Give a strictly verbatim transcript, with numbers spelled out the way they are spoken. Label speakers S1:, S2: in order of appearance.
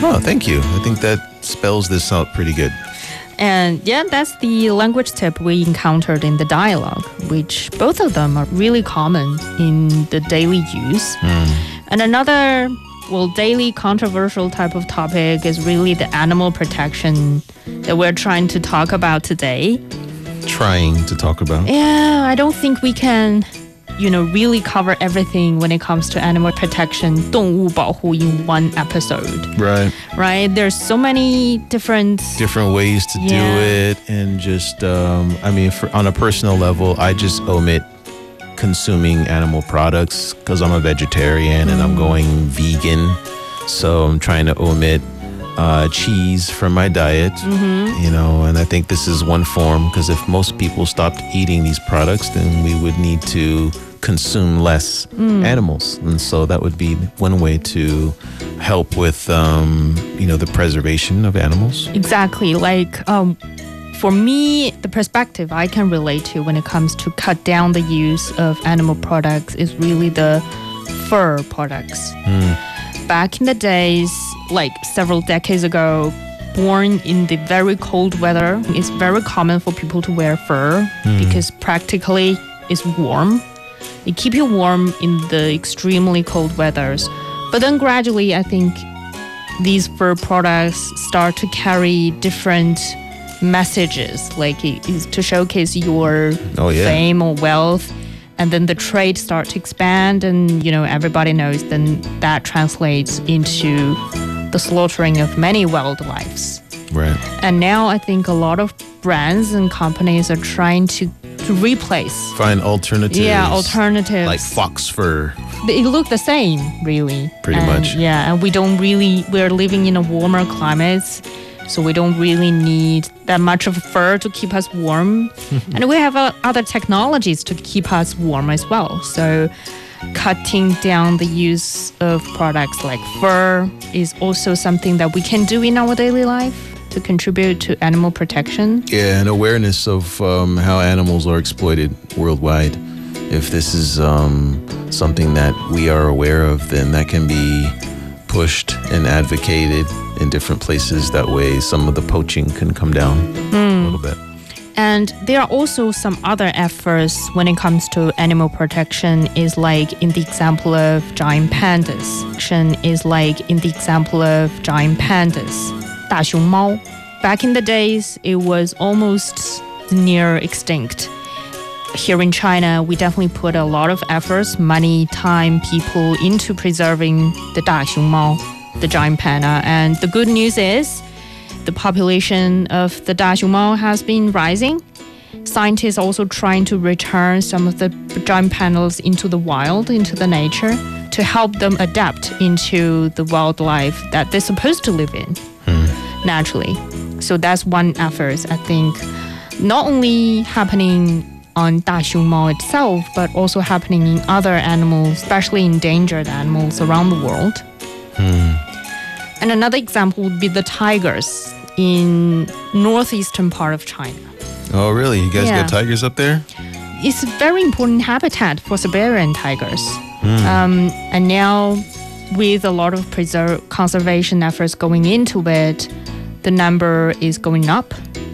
S1: Oh, thank you. I think that spells this out pretty good.
S2: And yeah, that's the language tip we encountered in the dialogue, which both of them are really common in the daily use.
S1: Mm.
S2: And another, well, daily controversial type of topic is really the animal protection that we're trying to talk about today.
S1: Trying to talk about.
S2: Yeah, I don't think we can, you know, really cover everything when it comes to animal protection, 动物保护 in one episode.
S1: Right.
S2: Right? There's so many different
S1: different ways to
S2: Yeah.
S1: do it, and just um, I mean, for, on a personal level, I just omit consuming animal products because I'm a vegetarian and I'm going vegan, so I'm trying to omit uh, cheese from my diet. You know, and I think this is one form, because if most people stopped eating these products, then we would need to consume less animals, and so that would be one way to help with um, you know, the preservation of animals.
S2: Exactly. Like, um, for me, the perspective I can relate to when it comes to cut down the use of animal products is really the fur products. Back in the days, like several decades ago, born in the very cold weather, it's very common for people to wear fur because practically it's warm. It keeps you warm in the extremely cold weathers. But then gradually, I think these fur products start to carry different messages, like it is to showcase your
S1: Oh, yeah.
S2: fame or wealth. And then the trade starts to expand, and you know, everybody knows then that translates into the slaughtering of many wildlife.
S1: Right.
S2: And now I think a lot of brands and companies are trying to, to replace
S1: Find alternatives.
S2: yeah, alternatives.
S1: Like fox fur.
S2: They look the same, really.
S1: Pretty
S2: And,
S1: much.
S2: Yeah, and we don't really, we're living in a warmer climate, so we don't really need that much of fur to keep us warm. And we have uh, other technologies to keep us warm as well. So cutting down the use of products like fur is also something that we can do in our daily life to contribute to animal protection.
S1: Yeah, and awareness of um, how animals are exploited worldwide. If this is um, something that we are aware of, then that can be pushed and advocated in different places. That way some of the poaching can come down a little bit.
S2: And there are also some other efforts when it comes to animal protection, is like in the example of giant pandas. Action is like in the example of giant pandas. 大熊猫. Back in the days, it was almost near extinct. Here in China, we definitely put a lot of efforts, money, time, people into preserving the 大熊猫, the giant panda. And the good news is the population of the 大熊猫 has been rising. Scientists also trying to return some of the giant pandas into the wild, into the nature, to help them adapt into the wildlife that they're supposed to live in naturally. So that's one effort, I think, not only happening on 大熊猫 itself, but also happening in other animals, especially endangered animals around the world. And another example would be the tigers in northeastern part of China.
S1: Oh, really? You guys
S2: Yeah.
S1: got tigers up there?
S2: It's a very important habitat for Siberian tigers. Um, and now, with a lot of preserve conservation efforts going into it, the number is going up.